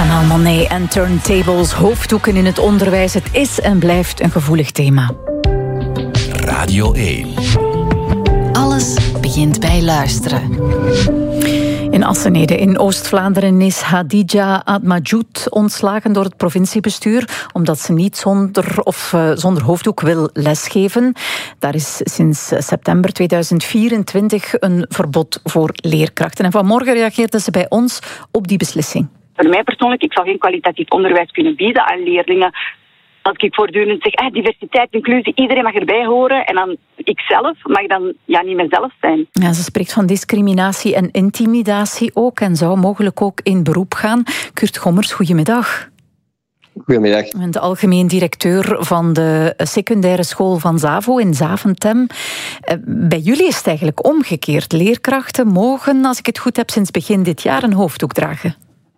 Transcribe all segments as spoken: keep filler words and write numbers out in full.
Janelle Monáe en turntables, hoofddoeken in het onderwijs. Het is en blijft een gevoelig thema. Radio één. Alles begint bij luisteren. In Assenede in Oost-Vlaanderen is Hadija Admajoud ontslagen door het provinciebestuur omdat ze niet zonder, of, uh, zonder hoofddoek wil lesgeven. Daar is sinds september tweeduizend vierentwintig een verbod voor leerkrachten. En vanmorgen reageerde ze bij ons op die beslissing. Voor mij persoonlijk, ik zou geen kwalitatief onderwijs kunnen bieden aan leerlingen als ik voortdurend zeg, eh, diversiteit, inclusie, iedereen mag erbij horen. En dan ikzelf mag dan ja, niet mezelf zijn. Ja, ze spreekt van discriminatie en intimidatie ook en zou mogelijk ook in beroep gaan. Kurt Gommers, goedemiddag. Goedemiddag. U bent de algemeen directeur van de secundaire school van Zavo in Zaventem. Bij jullie is het eigenlijk omgekeerd. Leerkrachten mogen, als ik het goed heb, sinds begin dit jaar een hoofddoek dragen.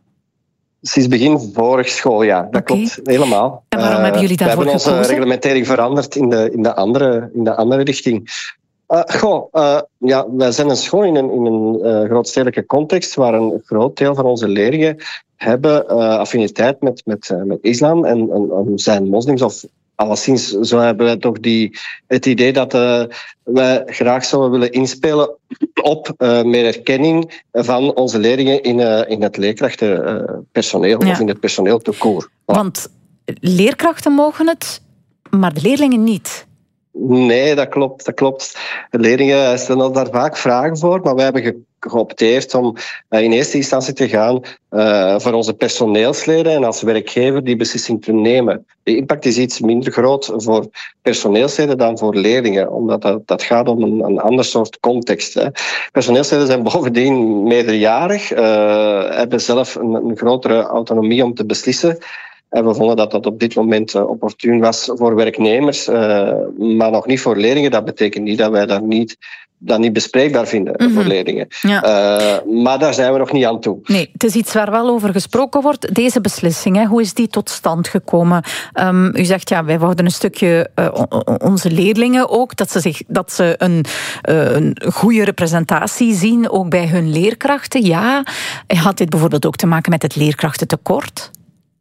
Sinds begin vorig schooljaar, dat okay. klopt helemaal. En waarom uh, hebben jullie daarvoor gekozen? We hebben onze reglementering veranderd in de, in de, andere, in de andere richting. Uh, goh, uh, ja, wij zijn een school in een, in een uh, grootstedelijke context waar een groot deel van onze leerlingen hebben uh, affiniteit met, met, uh, met islam en, en, en zijn moslims of alleszins. Zo hebben wij toch die, het idee dat uh, wij graag zouden willen inspelen op uh, meer erkenning van onze leerlingen in, uh, in het leerkrachtenpersoneel ja. of in het personeel te koor. Voilà. Want leerkrachten mogen het, maar de leerlingen niet. Nee, dat klopt. Dat klopt. De leerlingen stellen daar vaak vragen voor, maar wij hebben geopteerd om in eerste instantie te gaan uh, voor onze personeelsleden en als werkgever die beslissing te nemen. De impact is iets minder groot voor personeelsleden dan voor leerlingen, omdat dat, dat gaat om een, een ander soort context. Hè. Personeelsleden zijn bovendien meerderjarig, uh, hebben zelf een, een grotere autonomie om te beslissen. En we vonden dat dat op dit moment uh, opportun was voor werknemers, uh, maar nog niet voor leerlingen. Dat betekent niet dat wij dat niet, dat niet bespreekbaar vinden mm-hmm. voor leerlingen. Ja. Uh, maar daar zijn we nog niet aan toe. Nee, het is iets waar wel over gesproken wordt. Deze beslissing, hè, hoe is die tot stand gekomen? Um, u zegt, ja, wij wouden een stukje uh, onze leerlingen ook, dat ze, zich, dat ze een, uh, een goede representatie zien, ook bij hun leerkrachten. Ja, had dit bijvoorbeeld ook te maken met het leerkrachtentekort?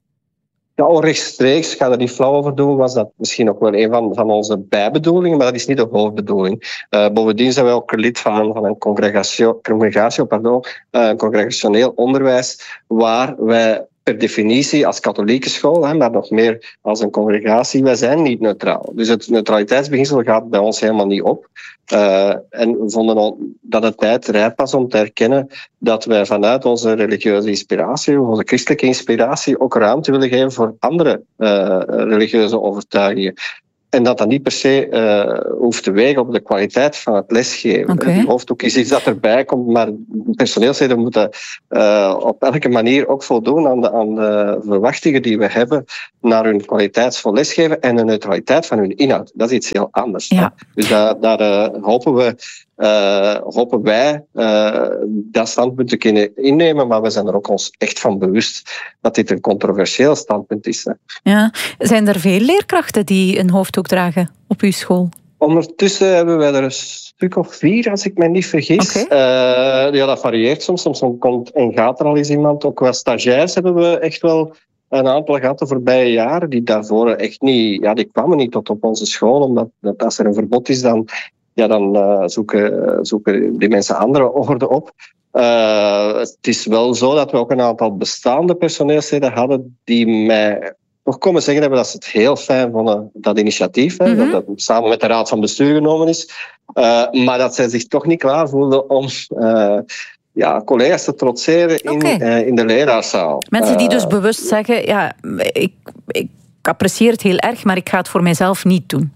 Ja, onrechtstreeks, ik ga er niet flauw over doen, was dat misschien ook wel een van, van onze bijbedoelingen, maar dat is niet de hoofdbedoeling. Uh, bovendien zijn wij ook lid van, van een congregatio, congregatio, pardon, uh, een congregationeel onderwijs, waar wij per definitie als katholieke school, hè, maar nog meer als een congregatie, wij zijn niet neutraal. Dus het neutraliteitsbeginsel gaat bij ons helemaal niet op. Uh, en we vonden dat het tijd rijp was om te erkennen dat wij vanuit onze religieuze inspiratie, onze christelijke inspiratie, ook ruimte willen geven voor andere uh, religieuze overtuigingen. En dat dat niet per se uh, hoeft te wegen op de kwaliteit van het lesgeven. Okay. Die hoofddoek is iets dat erbij komt, maar personeelsleden moeten uh, op elke manier ook voldoen aan de, aan de verwachtingen die we hebben naar hun kwaliteitsvol lesgeven en de neutraliteit van hun inhoud. Dat is iets heel anders. Ja. Dus daar, daar uh, hopen we Uh, hopen wij uh, dat standpunt te kunnen innemen, maar we zijn er ook ons echt van bewust dat dit een controversieel standpunt is. Hè. Ja. Zijn er veel leerkrachten die een hoofddoek dragen op uw school? Ondertussen hebben wij er een stuk of vier, als ik me niet vergis. Okay. Uh, ja, dat varieert soms. Soms komt en gaat er al eens iemand. Ook wel stagiairs hebben we echt wel een aantal gehad de voorbije jaren, die daarvoor echt niet, ja, die kwamen niet tot op onze school, omdat dat als er een verbod is, dan ja, dan uh, zoeken, zoeken die mensen andere orde op. Uh, het is wel zo dat we ook een aantal bestaande personeelsleden hadden die mij nog komen zeggen hebben dat ze het heel fijn vonden, dat initiatief, mm-hmm. hè, dat dat samen met de Raad van Bestuur genomen is, uh, maar dat zij zich toch niet klaar voelden om uh, ja, collega's te trotseren in, okay. uh, in de leraarzaal. Mensen die dus uh, bewust zeggen, ja, ik, ik apprecieer het heel erg, maar ik ga het voor mijzelf niet doen.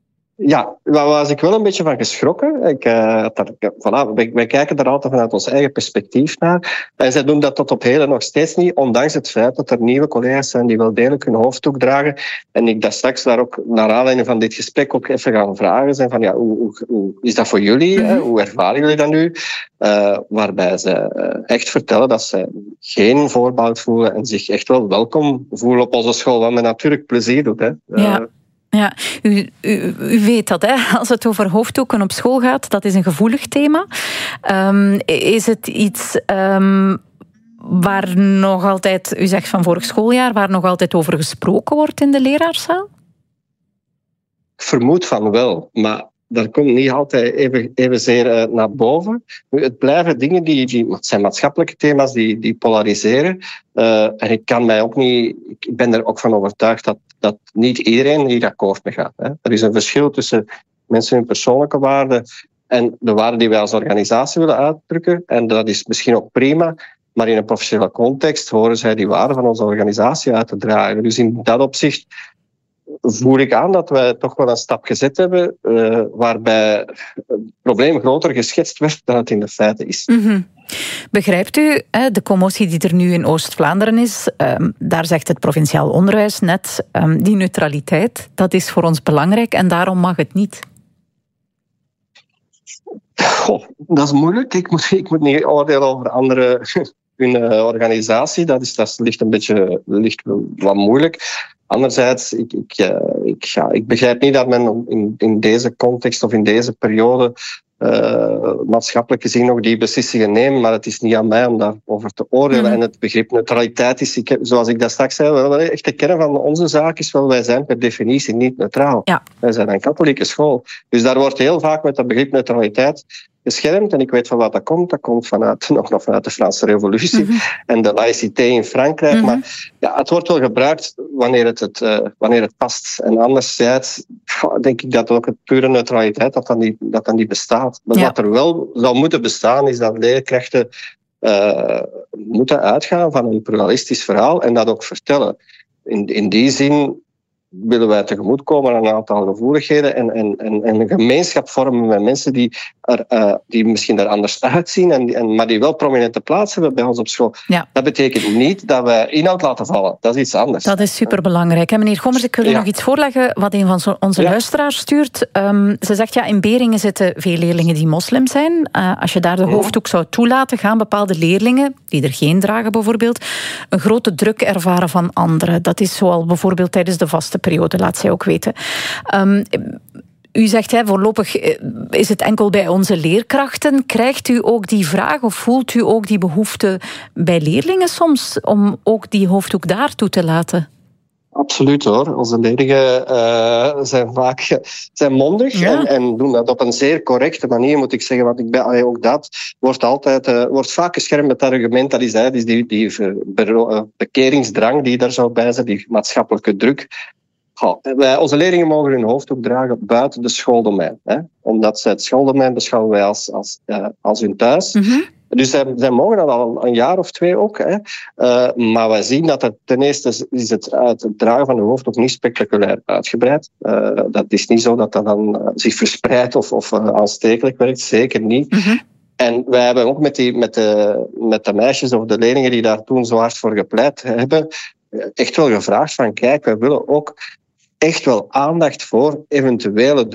Ja, daar was ik wel een beetje van geschrokken. Ik, uh, dat, voilà, wij, wij kijken daar altijd vanuit ons eigen perspectief naar. En zij doen dat tot op heden nog steeds niet, ondanks het feit dat er nieuwe collega's zijn die wel degelijk hun hoofddoek dragen. En ik dat straks daar ook, naar aanleiding van dit gesprek, ook even gaan vragen zijn van, ja, hoe, hoe, hoe is dat voor jullie? Mm-hmm. Hè? Hoe ervaren jullie dat nu? Uh, waarbij ze uh, echt vertellen dat ze geen voorbehoud voelen en zich echt wel welkom voelen op onze school, wat me natuurlijk plezier doet. Hè? Ja. Uh, Ja, u, u, u weet dat, hè? Als het over hoofddoeken op school gaat, dat is een gevoelig thema. Um, is het iets um, waar nog altijd, u zegt van vorig schooljaar, waar nog altijd over gesproken wordt in de leraarzaal? Ik vermoed van wel, maar dat komt niet altijd even, evenzeer uh, naar boven. Het blijven dingen die, die het zijn maatschappelijke thema's die, die polariseren. Uh, en ik kan mij ook niet, ik ben er ook van overtuigd dat, dat niet iedereen hier akkoord mee gaat. Hè. Er is een verschil tussen mensen hun persoonlijke waarden en de waarden die wij als organisatie willen uitdrukken. En dat is misschien ook prima, maar in een professionele context horen zij die waarden van onze organisatie uit te dragen. Dus in dat opzicht voel ik aan dat wij toch wel een stap gezet hebben uh, waarbij het probleem groter geschetst werd dan het in de feiten is. Mm-hmm. Begrijpt u de commotie die er nu in Oost-Vlaanderen is? Um, daar zegt het provinciaal onderwijs net, um, die neutraliteit, dat is voor ons belangrijk en daarom mag het niet. Goh, dat is moeilijk. Ik moet, ik moet niet oordelen over andere hun organisatie. Dat, is, dat ligt een beetje ligt wat moeilijk. Anderzijds, ik, ik, ik, ja, ik begrijp niet dat men in, in deze context of in deze periode uh, maatschappelijk gezien nog die beslissingen neemt, maar het is niet aan mij om daarover te oordelen. Mm-hmm. En het begrip neutraliteit is, ik, zoals ik dat straks zei, wel echt de kern van onze zaak is wel, wij zijn per definitie niet neutraal. Ja. Wij zijn een katholieke school. Dus daar wordt heel vaak met dat begrip neutraliteit geschermd. En ik weet van wat dat komt. Dat komt vanuit, nog, nog vanuit de Franse Revolutie mm-hmm. en de laïcité in Frankrijk. Mm-hmm. Maar ja, het wordt wel gebruikt wanneer het, het, uh, wanneer het past. En anderzijds denk ik dat ook het pure neutraliteit dat dan niet, dat dan niet bestaat. Maar ja. Wat er wel zou moeten bestaan is dat leerkrachten uh, moeten uitgaan van een pluralistisch verhaal en dat ook vertellen. In, in die zin willen wij tegemoetkomen aan een aantal gevoeligheden en, en, en, en een gemeenschap vormen met mensen die, er, uh, die misschien er anders uitzien, en, en, maar die wel prominente plaats hebben bij ons op school. Ja. Dat betekent niet dat wij inhoud laten vallen. Dat is iets anders. Dat is superbelangrijk. En meneer Gommers, ik wil u ja. nog iets voorleggen wat een van onze ja. luisteraars stuurt. Um, ze zegt, ja, in Beringen zitten veel leerlingen die moslim zijn. Uh, als je daar de hoofddoek zou toelaten, gaan bepaalde leerlingen, die er geen dragen bijvoorbeeld, een grote druk ervaren van anderen. Dat is zoal bijvoorbeeld tijdens de vaste periode, laat zij ook weten. Um, u zegt, hè, voorlopig is het enkel bij onze leerkrachten. Krijgt u ook die vraag of voelt u ook die behoefte bij leerlingen soms om ook die hoofddoek daartoe te laten? Absoluut hoor. Onze leerlingen uh, zijn vaak zijn mondig ja. en, en doen dat op een zeer correcte manier, moet ik zeggen. Want ik ben, allee, ook dat wordt altijd uh, wordt vaak geschermd met het argument dat is, hè, dus die, die be- bekeringsdrang die daar zou bij zijn, die maatschappelijke druk. Goh, wij, onze leerlingen mogen hun hoofddoek dragen buiten de schooldomein. Hè? Omdat zij het schooldomein beschouwen wij als, als, uh, als hun thuis. Mm-hmm. Dus zij, zij mogen dat al een jaar of twee ook. Hè. Uh, maar wij zien dat het ten eerste is het, het dragen van de hoofddoek niet spectaculair uitgebreid. Uh, dat is niet zo dat dat dan uh, zich verspreidt of, of uh, aanstekelijk werkt. Zeker niet. Mm-hmm. En wij hebben ook met, die, met, de, met de meisjes of de leerlingen die daar toen zo hard voor gepleit hebben, echt wel gevraagd van kijk, wij willen ook echt wel aandacht voor eventuele